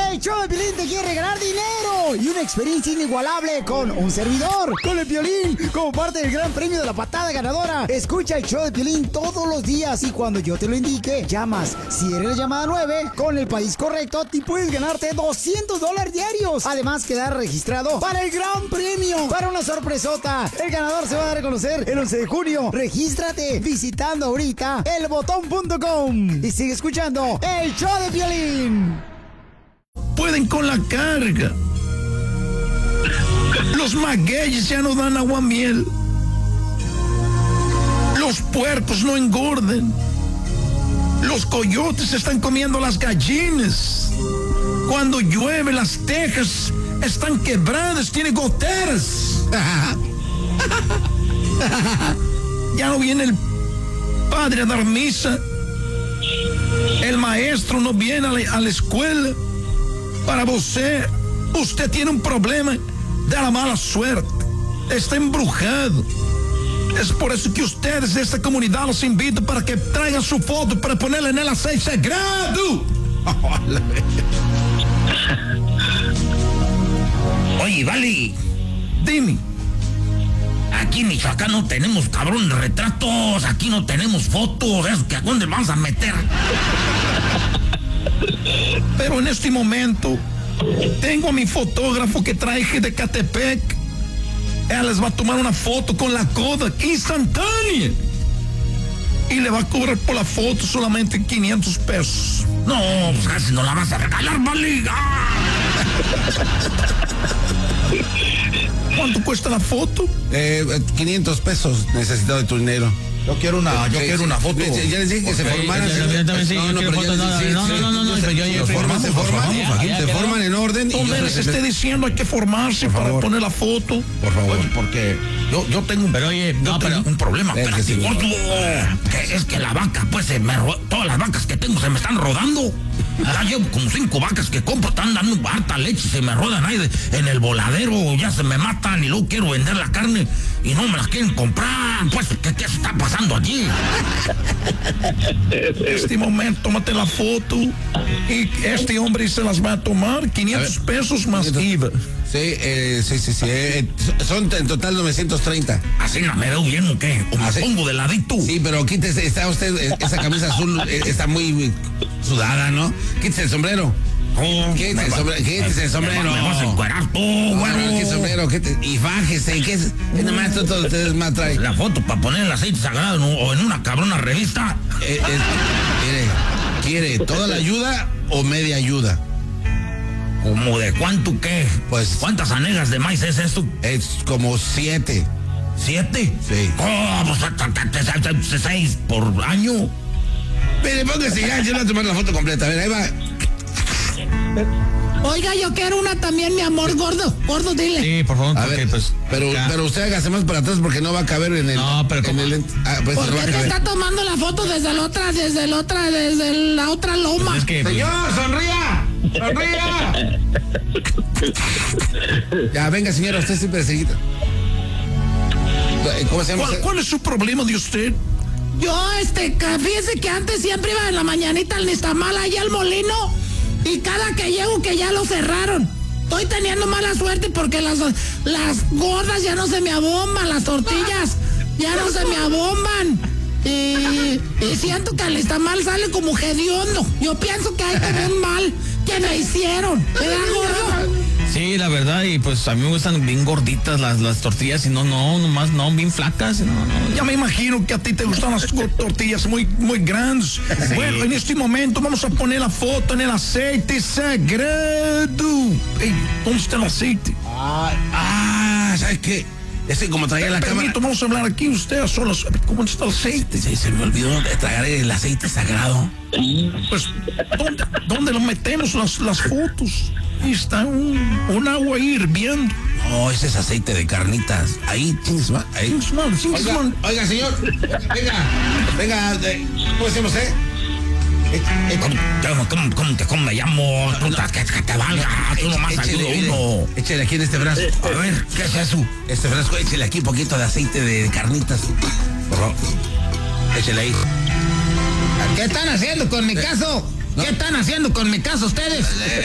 El show de Piolín te quiere regalar dinero y una experiencia inigualable con un servidor, con el Piolín, como parte del gran premio de la patada ganadora. Escucha el show de Piolín todos los días y cuando yo te lo indique, llamas. Si eres la llamada 9, con el país correcto, te puedes ganarte $200 diarios. Además, quedar registrado para el gran premio, para una sorpresota. El ganador se va a dar a conocer el 11 de junio. Regístrate visitando ahorita elbotón.com y sigue escuchando el show de Piolín. Pueden con la carga. Los magueyes ya no dan aguamiel. Los puercos no engorden. Los coyotes están comiendo las gallinas. Cuando llueve las tejas están quebradas, tiene goteras. Ya no viene el padre a dar misa. El maestro no viene a la escuela. Para usted tiene un problema de la mala suerte. Está embrujado. Es por eso que ustedes de esta comunidad los invito para que traigan su foto para ponerla en el aceite sagrado. Oye, vale. Dime. Aquí en Michoacán no tenemos, cabrón, retratos. Aquí no tenemos fotos. ¿Que a dónde vamos a meter? Pero en este momento tengo a mi fotógrafo que traje de Catepec. Él les va a tomar una foto con la Kodak instantánea y le va a cobrar por la foto solamente $500. No, pues casi no la vas a regalar, vale. ¿Cuánto cuesta la foto? $500 necesito de tu dinero. Yo quiero una foto. Ya les dije que se formaran. Se forman en orden. Les esté diciendo hay que formarse para poner la foto. Por favor. Oye, porque yo tengo un... Pero oye, yo tengo un problema. Que es que la vaca, pues, todas las vacas que tengo se me están rodando. Ya llevo como 5 vacas que compro, están dando harta leche, se me rodan ahí en el voladero, ya se me matan y luego quiero vender la carne y no me las quieren comprar. Pues, ¿qué está pasando allí? Este momento, tómate la foto y este hombre se las va a tomar, $500 más IVA. Sí. Son en total 930. ¿Así no me veo bien o qué? ¿O me pongo de ladito? Sí, pero quítese, está usted, esa camisa azul está muy sudada, ¿no? Quítese el sombrero. Quítese el sombrero. Me vas a encuerar tú, bueno. Qué sombrero, y fájese, ¿qué es? Nada más todos ustedes más traen. La foto para poner el aceite sagrado o en una cabrona revista. ¿Quiere toda la ayuda o media ayuda? ¿Cómo de cuánto qué? Pues... ¿Cuántas anegas de maíz es esto? Es como 7. ¿7? Sí. Oh, pues 6 por año. Mire, póngase ya, yo le voy a tomar la foto completa. A ver, ahí va. Oiga, yo quiero una también, mi amor, gordo, dile. Sí, por favor, a ver, pues... Pero usted hágase más para atrás porque no va a caber en el... No, pero en el, pues ¿por no va a qué te caber. está tomando la foto desde la otra loma? Pues es que... ¡Señor, sonría! ¡Sonría! Ya, venga, señora, usted siempre seguida. ¿Cómo se llama? ¿Cuál es su problema de usted? Yo, fíjese que antes siempre iba en la mañanita al Nixtamal, allá al molino, y cada que llego que ya lo cerraron. Estoy teniendo mala suerte porque las gordas ya no se me abomban, las tortillas ya no se me abomban. Y siento que al Nixtamal sale como hediondo. Yo pienso que hay como un mal que me hicieron. ¿Verdad, gordo? Sí, la verdad, y pues a mí me gustan bien gorditas las tortillas y nomás bien flacas. No. Ya me imagino que a ti te gustan las tortillas muy grandes. Sí. Bueno, en este momento vamos a poner la foto en el aceite sagrado. Hey, ¿dónde está el aceite? ¿Sabes qué? Es que como traía la cámara... Vamos a hablar aquí usted a solas. ¿Cómo está el aceite? Sí, se me olvidó de traer el aceite sagrado. Pues, ¿dónde lo metemos las fotos? Ahí está un agua hirviendo. No, ese es aceite de carnitas. Ahí, ahí. Oiga, señor. Venga. ¿Cómo decimos, ¿Cómo me llamo? Que te valga, tú nomás ayuda uno. Échale aquí en este frasco. A ver, ¿qué es eso? Este frasco, échale aquí un poquito de aceite de carnitas. Por favor. Échale ahí. ¿Qué están haciendo con mi caso? ¿Qué están haciendo con mi caso ustedes?